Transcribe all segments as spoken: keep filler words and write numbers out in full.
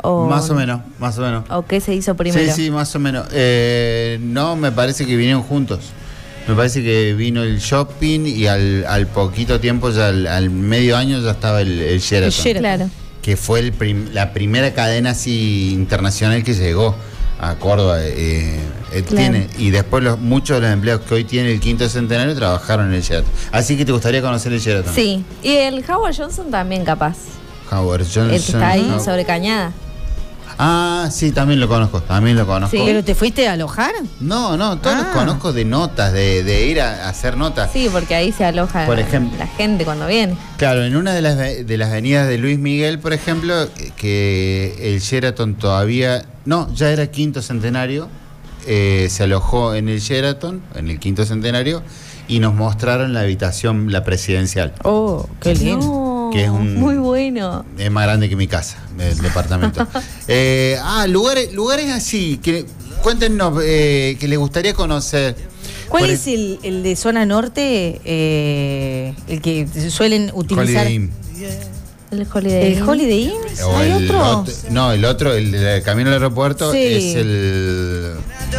O, más o menos, más o menos. ¿O qué se hizo primero? Sí, sí, más o menos. Eh, no, me parece que vinieron juntos. Me parece que vino el shopping y al, al poquito tiempo, ya al, al medio año, ya estaba el, el Sheraton. El Sheraton. Claro. Que fue el prim, la primera cadena así internacional que llegó a Córdoba. Eh, eh, Claro. tiene, y después los, muchos de los empleados que hoy tienen el quinto centenario trabajaron en el Sheraton. Así que te gustaría conocer el Sheraton. Sí. Y el Howard Johnson también, capaz. Howard Johnson. El que está ahí no. sobre Cañada. Ah, sí, también lo conozco, también lo conozco. Sí. ¿Pero te fuiste a alojar? No, no, todos Ah. los conozco de notas, de, de ir a, a hacer notas. Sí, porque ahí se aloja Por ejemplo. la gente cuando viene. Claro, en una de las, de las avenidas de Luis Miguel, por ejemplo, que el Sheraton todavía, no, ya era quinto centenario, eh, se alojó en el Sheraton, en el quinto centenario, y nos mostraron la habitación, la presidencial. Oh, qué lindo. No, Que es un- muy bueno. Es más grande que mi casa, el departamento. eh, ah, lugares, lugares así, que cuéntenos, eh, que les gustaría conocer. ¿Cuál Por es el, el de zona norte, eh, el que suelen utilizar? Holiday Inn. El Holiday ¿El Inn. Holiday Inn? O ¿Hay el otro? ot- no, el otro, el de camino al aeropuerto, Sí. es el...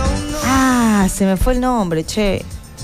Ah, se me fue el nombre, che.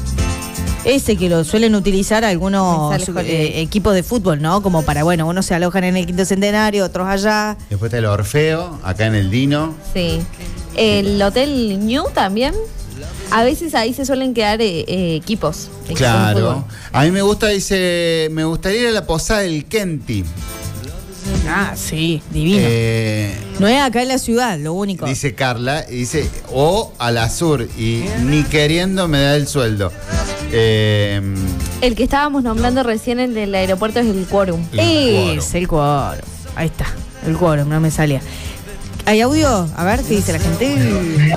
Ese que lo suelen utilizar algunos Me sale Holiday. eh, equipos de fútbol, ¿no? Como para, bueno, unos se alojan en el quinto centenario, otros allá. Después está el Orfeo, acá en el Dino. Sí. El Hotel New también. A veces ahí se suelen quedar eh, eh, equipos. equipos de Claro. fútbol. A mí me gusta, dice, me gustaría ir a la posada del Kenty. Ah, sí, divino. Eh, No es acá en la ciudad, lo único. dice Carla, y dice, o a la sur, y ni queriendo me da el sueldo. Eh, El que estábamos nombrando recién, el del aeropuerto, es el Quórum. el Es el quórum. Ahí está, el quórum, no me salía. ¿Hay audio? A ver, ¿qué dice la gente?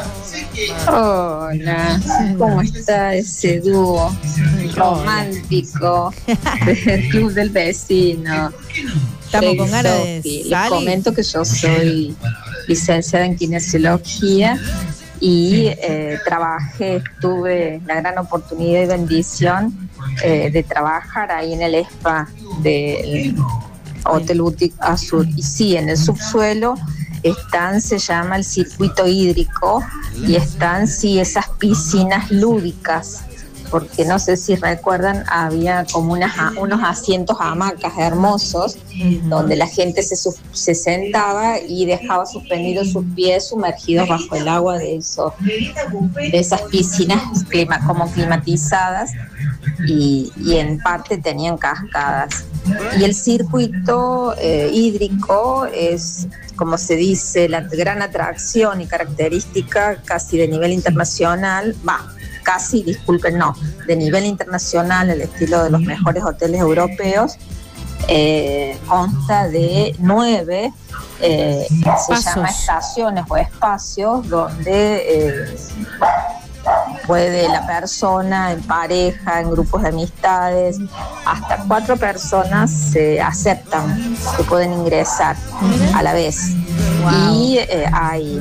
Hola, ¿cómo está ese dúo romántico del Club del Vecino? Estamos Fred con y ganas de Sofi. Les salir. comento que yo soy licenciada en kinesiología y eh, trabajé, tuve la gran oportunidad y bendición eh, de trabajar ahí en el spa del Hotel Boutique Azul. Y sí, en el subsuelo están, se llama el circuito hídrico, y están, sí, esas piscinas lúdicas, porque no sé si recuerdan, había como unas, unos asientos hamacas hermosos, donde la gente se, su- se sentaba y dejaba suspendidos sus pies sumergidos bajo el agua de, esos, de esas piscinas clima, como climatizadas, y, y en parte tenían cascadas. Y el circuito eh, hídrico es, como se dice, la gran atracción y característica casi de nivel internacional, va, casi, disculpen, no, de nivel internacional, el estilo de los mejores hoteles europeos. Eh, consta de nueve, eh, se Pasos. llama estaciones o espacios donde eh, puede la persona en pareja, en grupos de amistades, hasta cuatro personas se aceptan que pueden ingresar a la vez. Wow. Y eh, hay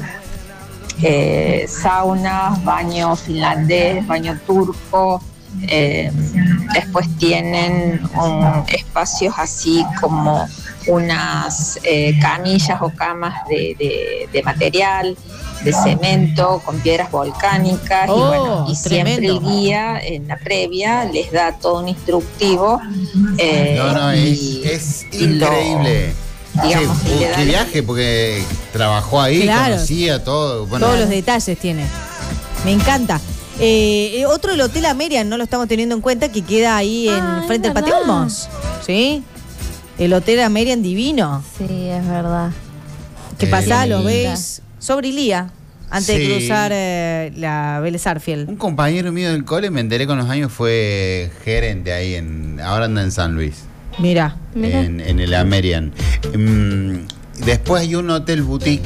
eh, saunas, baño finlandés, baño turco. Eh, después tienen um, espacios así como unas eh, camillas o camas de, de, de material, de cemento, con piedras volcánicas. Oh, y bueno, y siempre tremendo. el guía en la previa les da todo un instructivo. eh, no, no, y- es, es y lo- increíble. digamos, Che, y le da qué la- viaje, porque trabajó ahí, Claro. conocía todo. Bueno, Todos los detalles tiene. Me encanta. Eh, eh, otro, el Hotel Amerian, no lo estamos teniendo en cuenta, que queda ahí en Ah, es frente al verdad. Patio Olmos. ¿Sí? El Hotel Amerian divino. Sí, es verdad. Que Eh, pasá, lo el- ves sobre Ilía, antes de Sí. cruzar eh, la Vélez Arfield. un compañero mío del cole, me enteré con los años, fue gerente ahí, en ahora anda en San Luis. Mira. Mira. En, en el Amerian. Mm, después hay un hotel boutique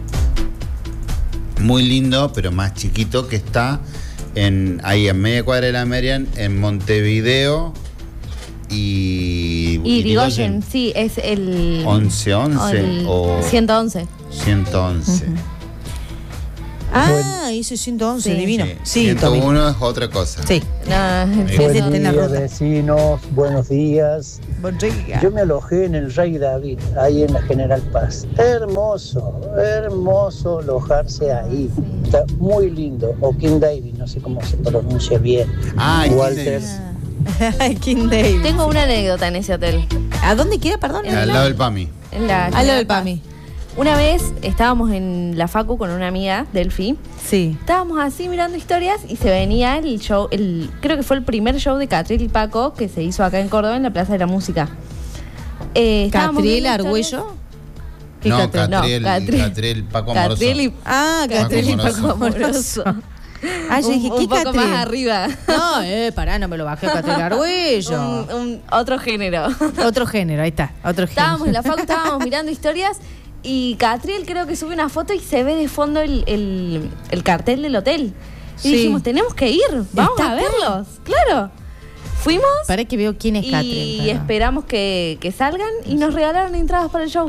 muy lindo, pero más chiquito, que está en ahí en media cuadra del Amerian, en Montevideo y Y Irigoyen, sí, es el... once once el o ciento once. ciento once. Ah, hice ciento once, Sí. divino. Sí, Sí, ciento Tommy. uno es otra cosa. Sí. No, Sí, Ese sí, está en la días, ruta. vecinos, buenos días. Bonriga. Yo me alojé en el Rey David, ahí en la General Paz. Hermoso, hermoso alojarse ahí. Está muy lindo. O King David, no sé cómo se pronuncia bien. Ah, King Walter. David. King David. Tengo una anécdota en ese hotel. ¿A dónde queda, perdón? Al lado del PAMI. En la Al lado del PAMI. Una vez estábamos en la facu con una amiga, Delphi. Sí. Estábamos así mirando historias y se venía el show, el creo que fue el primer show de Catriel y Paco que se hizo acá en Córdoba en la Plaza de la Música. Eh, estábamos ¿Catriel viendo historias- Argüello? ¿Qué No, Catriel? Catriel, No, Catriel. Catriel, Paco Amoroso. Catriel y Ah, Catriel y Paco Paco Amoroso. Ah, yo un, dije, un ¿qué poco Catriel? más arriba. No, eh, pará, no me lo bajé a Catriel Argüello. un, un- otro género. Otro género, ahí está, otro género. Estábamos en la facu, estábamos mirando historias y Catriel creo que sube una foto y se ve de fondo el, el, el cartel del hotel. Y Sí. dijimos, tenemos que ir, vamos ¿Está a acá? verlos. Claro. Fuimos Para que veo quién es y Catriel. pará. esperamos que, que salgan y nos regalaron entradas para el show.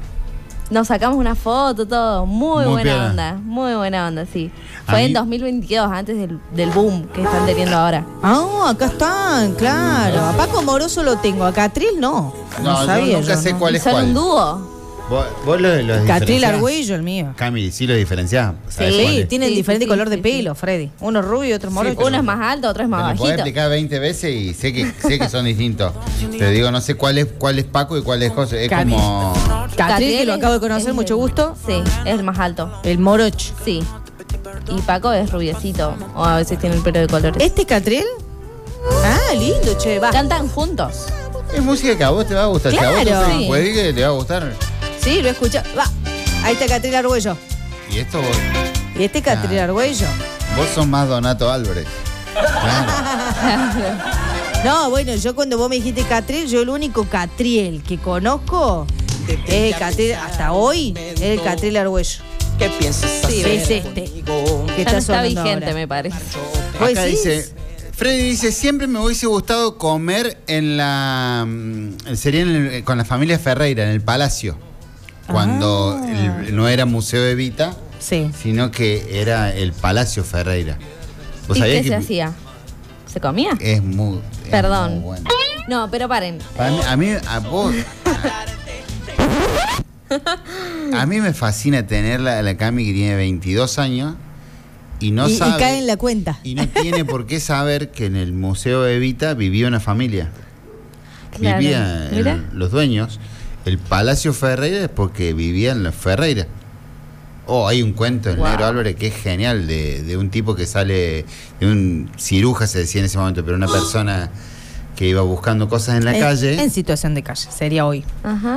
Nos sacamos una foto, todo. Muy, Muy buena piola. onda, muy buena onda, sí. A Fue mí- en dos mil veintidós, antes del, del boom que están teniendo ahora. Ah, acá están, claro. A Paco Amoroso lo tengo, a Catriel no. No, No, yo sabía. nunca yo, sé no. cuál es Son cuál. un dúo. ¿Vos, vos lo, los Catriel diferenciás? Argüello, el mío. Cami, sí lo diferenciás. ¿Sabés Sí, cuál es? Tienen Sí, diferente sí, color sí, de sí, pelo, Freddy. Uno rubio y otro morocho. pero- Uno es más alto, otro es Me más lo podés bajito. explicar veinte veces y sé que sé que son distintos. Te digo, no sé cuál es cuál es Paco y cuál es José. Es Cami. como... Catriel, que lo es- acabo de conocer, es mucho el- gusto. Sí, es el más alto. El morocho. Sí. Y Paco es rubiecito. O a veces tiene el pelo de colores. ¿Este Catriel? Ah, lindo, che, va. Cantan juntos. Es música que a vos te va a gustar. Si a vos Claro. te Sí. puede que te va a gustar. Sí, lo escucha. Va. Ahí está Catriel Argüello. Y esto vos, ¿Y este Catriel Ah. Argüello? vos sos más Donato Álvarez. Claro. No, bueno, yo cuando vos me dijiste Catriel, yo el único Catriel que conozco es el Catriel, hasta hoy, es el Catriel Argüello. ¿Qué piensas Sí, hacer es este. conmigo? Que Ya no está sonando vigente, ahora. me parece. ¿Vos Acá decís? dice, Freddy dice, siempre me hubiese gustado comer en la... mm, Sería en el- con la familia Ferreira, en el Palacio. Cuando Ah. el- no era Museo Evita, Sí. sino que era el Palacio Ferreira. ¿Vos ¿Y sabías qué que se hacía? ¿Se comía? es muy... es Perdón. muy bueno. No, pero paren. Para mí- a mí, a vos... A mí me fascina tenerla, la Cami que tiene veintidós años y no y, y sabe... cae en la cuenta. Y no tiene por qué saber que en el Museo Evita vivía una familia. Claro. Vivía el- Mira. los dueños. El Palacio Ferreira es porque vivían los Ferreira. Oh, hay un cuento en Wow. Negro Álvarez que es genial de, de un tipo que sale, de un ciruja se decía en ese momento, pero una persona que iba buscando cosas en la en, calle. En situación de calle, sería hoy. Ajá.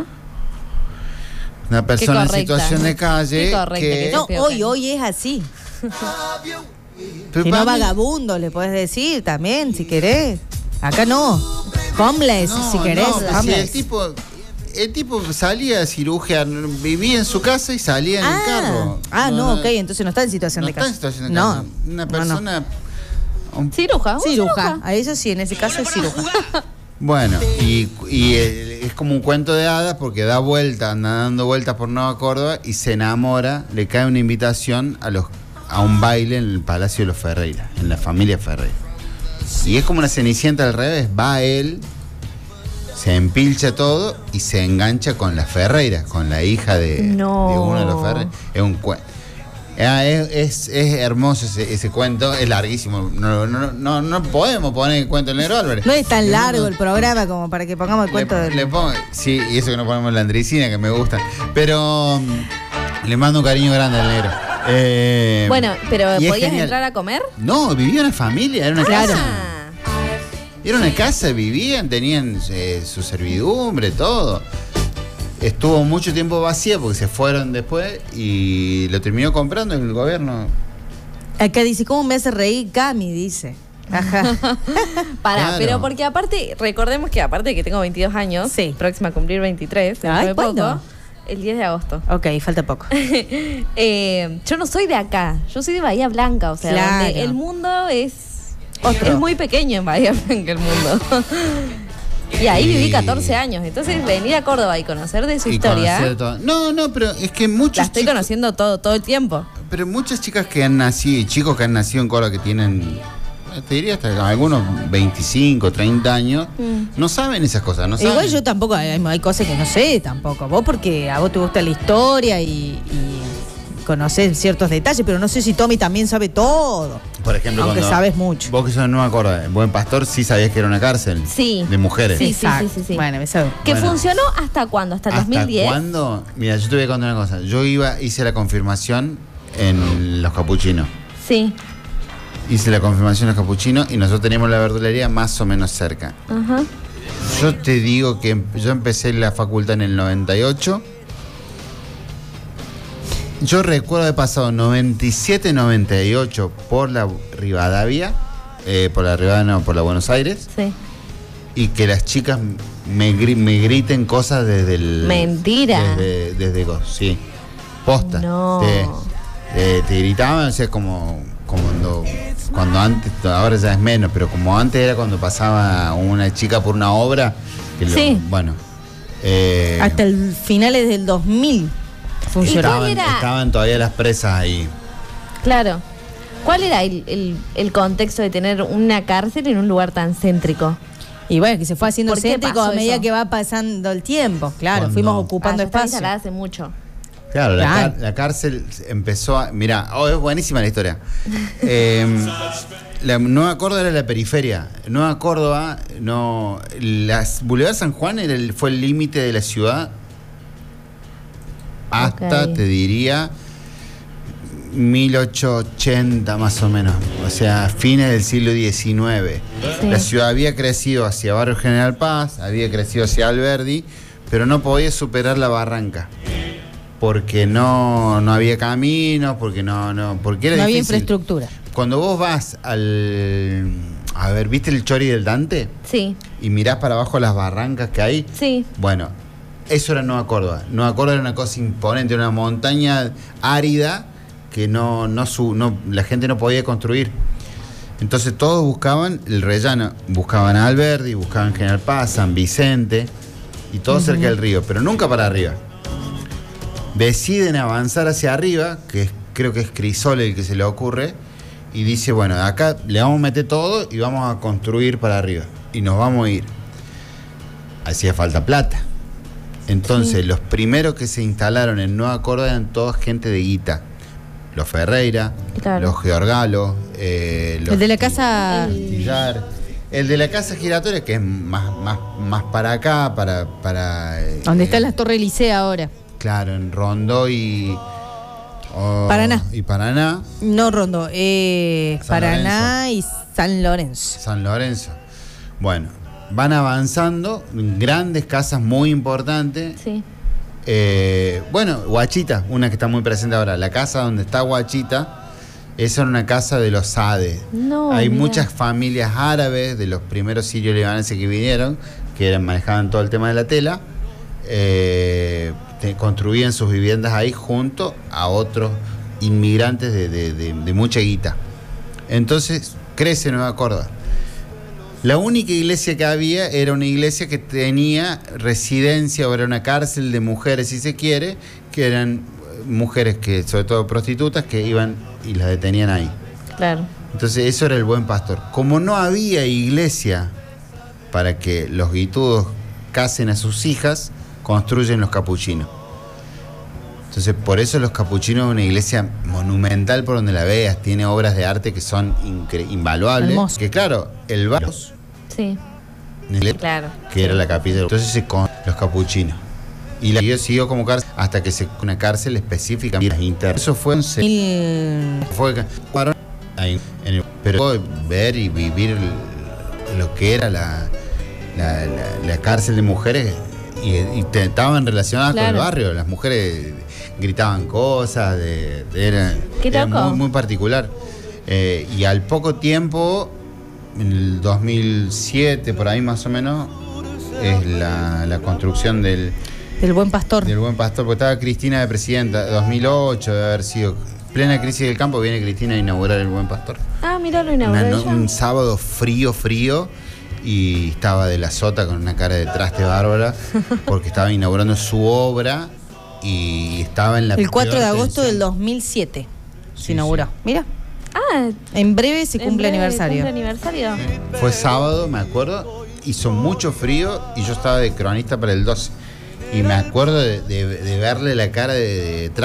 Una persona en correcta. situación de calle Qué correcta que... que No, Creo hoy, que- hoy es así. Pero Si no, para mí- vagabundo, le puedes decir también, si querés. Acá no. Homeless, No, si querés. no, pero si homeless. el tipo, el tipo salía a cirugiar, vivía en su casa y salía en el ah, carro. ah, no, ok, entonces no está en situación no de está calle. en situación de no, calle. Una no, no. persona. un- Ciruja. un Ciruja, a eso sí, en ese caso es ciruja. Bueno, y, y, eh, es como un cuento de hadas porque da vueltas, anda dando vueltas por Nueva Córdoba y se enamora, le cae una invitación a los a un baile en el Palacio de los Ferreira, en la familia Ferreira. Y es como una cenicienta al revés, va él, se empilcha todo y se engancha con la Ferreira, con la hija de, No. de uno de los Ferreira. Es un cuento. Es, es, es hermoso ese, ese cuento, es larguísimo. No, no, no, no podemos poner el cuento del Negro Álvarez. No es tan Le largo pongo- el programa como para que pongamos el cuento le, del... le pongo, sí, y eso que no ponemos la andricina, que me gusta. Pero mm, le mando un cariño grande al negro. Eh, Bueno, pero y es ¿podías genial. entrar a comer? No, vivía una familia, era una Claro. casa. Ah. Era una casa, vivían, tenían eh, su servidumbre, todo. Estuvo mucho tiempo vacía porque se fueron después y lo terminó comprando el gobierno. Acá dice, ¿cómo me hace reír Cami? Dice. Ajá. Pará, Claro. pero porque aparte, recordemos que aparte de que tengo veintidós años, Sí. próxima a cumplir veintitrés, dentro Ay, de poco, ¿cuándo? el diez de agosto. Ok, falta poco. Eh, yo no soy de acá, yo soy de Bahía Blanca, o sea, Claro. donde el mundo es, Otro. es muy pequeño en Bahía Blanca el mundo. Y ahí viví Y- catorce años, entonces venir a Córdoba y conocer de su Y historia, conocer todo. No, no, pero es que muchos la estoy chicos- conociendo todo, todo el tiempo. pero muchas chicas que han nacido, y chicos que han nacido en Córdoba que tienen, te diría hasta algunos veinticinco, treinta años, mm. no saben esas cosas, no saben. Igual yo tampoco, hay, hay cosas que no sé tampoco. Vos porque a vos te gusta la historia y, y conocés ciertos detalles, pero no sé si Tommy también sabe todo. Por ejemplo, aunque cuando sabes mucho. Vos que sos de Nueva Córdoba, Buen Pastor, sí sabías que era una cárcel. Sí. De mujeres. Sí, sí, sí, sí, sí. Bueno, eso. ¿Que bueno. funcionó hasta cuándo? ¿Hasta el ¿Hasta dos mil diez? ¿Cuándo? Mira, yo te voy a contar una cosa. Yo iba, hice la confirmación en Los Capuchinos. Sí. Hice la confirmación en Los Capuchinos y nosotros teníamos la verdulería más o menos cerca. Ajá. Yo te digo que yo empecé la facultad en el noventa y ocho. Yo recuerdo haber pasado noventa y siete, noventa y ocho por la Rivadavia, eh, por la Rivadavia, no, por la Buenos Aires. Sí. Y que las chicas me, gri- me griten cosas desde el... Mentira. Desde, desde sí. Posta. No. Te, eh, te gritaban, o sea, como, como cuando, cuando antes, ahora ya es menos, pero como antes era cuando pasaba una chica por una obra. Que lo- Sí. Bueno. Eh, Hasta el finales del dos mil funcionó. cuál estaban, era? estaban todavía las presas ahí. Claro. ¿Cuál era el, el, el contexto de tener una cárcel en un lugar tan céntrico? Y bueno, que se fue haciendo ¿Por qué céntrico pasó a medida eso? que va pasando el tiempo. Claro, Cuando- fuimos ocupando Ah, ya está espacio. instalada hace mucho. Claro, la, Claro. car- la cárcel empezó a... Mirá, oh, es buenísima la historia. Eh, la Nueva Córdoba era la periferia. Nueva Córdoba, no... Las, Boulevard San Juan era el- fue el límite de la ciudad hasta, Ok. te diría, mil ochocientos ochenta más o menos. O sea, fines del siglo diecinueve. Sí. La ciudad había crecido hacia Barrio General Paz, había crecido hacia Alberdi, pero no podía superar la barranca. Porque no, no había caminos, porque no, no, porque era No había difícil. infraestructura. Cuando vos vas al... A ver, ¿viste el Chori del Dante? Sí, Y mirás para abajo las barrancas que hay. sí. Bueno, eso era Nueva Córdoba. Nueva Córdoba era una cosa imponente, una montaña árida que no, no, su, no la gente no podía construir. Entonces todos buscaban el rellano, buscaban a Alberdi, buscaban General Paz, San Vicente, y todo cerca del río, pero nunca para arriba. Deciden avanzar hacia arriba, que es- creo que es Crisol el que se le ocurre, y dice, bueno, acá le vamos a meter todo y vamos a construir para arriba. Y nos vamos a ir. Hacía falta plata. Entonces, los primeros que se instalaron en Nueva Córdoba eran todos gente de guita. Los Ferreira, Claro. los Georgalo, eh, los El de la casa. Tillar. El de la casa giratoria, que es más, más, más para acá, para... para eh, Donde está la Torre Licea ahora. Claro, en Rondó y... oh, Paraná. Y Paraná, No Rondo, eh, San Paraná y San Lorenzo. San Lorenzo. Bueno, van avanzando, grandes casas muy importantes. Sí. Eh, bueno, Guachita, una que está muy presente ahora. La casa donde está Guachita, esa era una casa de los Sade. No, Hay mira. muchas familias árabes de los primeros sirios libaneses que vinieron, que eran, manejaban todo el tema de la tela. Eh, te- construían sus viviendas ahí junto a otros inmigrantes de, de- de- de mucha guita. Entonces crece Nueva Córdoba. La única iglesia que había era una iglesia que tenía residencia, o era una cárcel de mujeres, si se quiere, que eran eh, mujeres que, sobre todo prostitutas, que iban y las detenían ahí. Claro. Entonces eso era el Buen Pastor. Como no había iglesia para que los guitudos casen a sus hijas, construyen los capuchinos. Entonces por eso los capuchinos es una iglesia monumental por donde la veas, tiene obras de arte que son incre- invaluables. Hermoso. Que claro, el barrio, Sí. Claro. que era la capilla, entonces se con los capuchinos. Y la siguió, siguió como cárcel hasta que se una cárcel específica interna. Eso fue un se- Mil- fue que- ahí, en el- pero ver y vivir lo que era la, la, la- la cárcel de mujeres y, y te- estaban relacionadas con Claro. el barrio. Las mujeres gritaban cosas, de, de- era, Qué era loco. muy, muy particular. Eh, y al poco tiempo, en el dos mil siete, por ahí más o menos, es la, la construcción del, del Buen Pastor. del Buen Pastor, porque estaba Cristina de presidenta, dos mil ocho debe haber sido plena crisis del campo, viene Cristina a inaugurar el Buen Pastor. Ah, mira, lo Una inauguró no- ella. un sábado frío, frío, y estaba de la sota con una cara de traste bárbara, porque estaba inaugurando su obra y estaba en la El cuatro de peor agosto tensión. del dos mil siete. Sí, se inauguró. sí. Mira, Ah, en breve se en cumple breve aniversario. cumple aniversario. Fue sábado, me acuerdo, hizo mucho frío y yo estaba de cronista para el doce. Y me acuerdo de, de- de verle la cara de, de